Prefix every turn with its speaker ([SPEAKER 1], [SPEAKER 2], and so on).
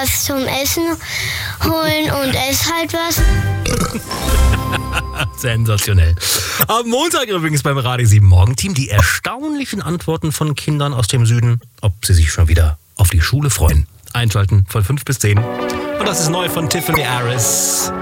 [SPEAKER 1] was zum Essen holen und ess halt was.
[SPEAKER 2] Sensationell. Am Montag übrigens beim Radio 7 Morgenteam die erstaunlichen Antworten von Kindern aus dem Süden, ob sie sich schon wieder auf die Schule freuen. Einschalten von 5 bis 10. Und das ist neu von Tiffany Harris.